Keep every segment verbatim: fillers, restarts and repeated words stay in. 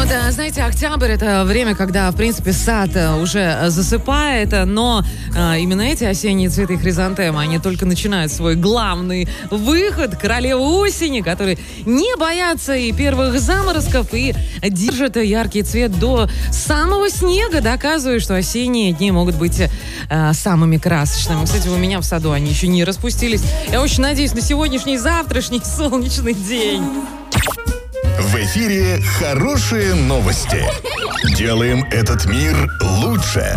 Это, знаете, октябрь — это время, когда, в принципе, сад уже засыпает, но а, именно эти осенние цветы хризантемы, они только начинают свой главный выход. Королевы осени, которые не боятся и первых заморозков, и держат яркий цвет до самого снега, доказывая, что осенние дни могут быть а, самыми красочными. Кстати, у меня в саду они еще не распустились. Я очень надеюсь на сегодняшний, завтрашний солнечный день. В эфире хорошие новости. Делаем этот мир лучше.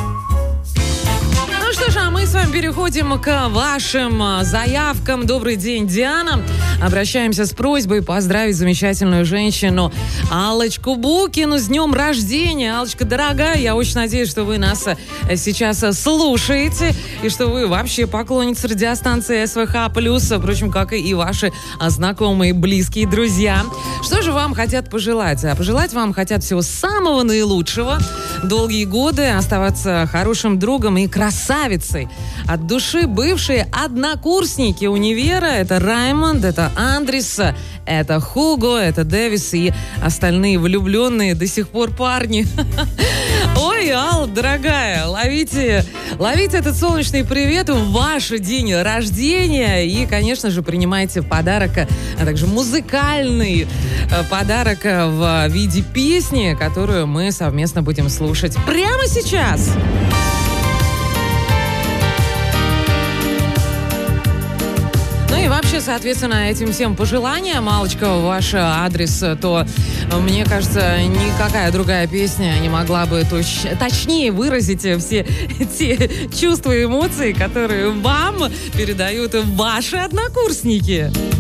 Ну что ж, а мы с вами переходим к вашим заявкам. Добрый день, Диана. Обращаемся с просьбой поздравить замечательную женщину Аллочку Букину с днем рождения. Аллочка, дорогая, я очень надеюсь, что вы нас сейчас слушаете и что вы вообще поклонница радиостанции СВХ плюс, впрочем, как и ваши знакомые, близкие, друзья. Что же вам хотят пожелать? А пожелать вам хотят всего самого наилучшего. Долгие годы оставаться хорошим другом и красавицей. От души бывшие однокурсники универа. Это Раймонд, это Андрис, это Хуго, это Дэвис и остальные влюбленные до сих пор парни. Ой, Ал, дорогая, ловите, ловите этот солнечный привет в ваш день рождения и, конечно же, принимайте подарок, а также музыкальный подарок в виде песни, которую мы совместно будем слушать прямо сейчас. Ну и вообще, соответственно, этим всем пожеланиям, Аллочка, ваш адрес, то, мне кажется, никакая другая песня не могла бы точ- точнее выразить все те чувства и эмоции, которые вам передают ваши однокурсники.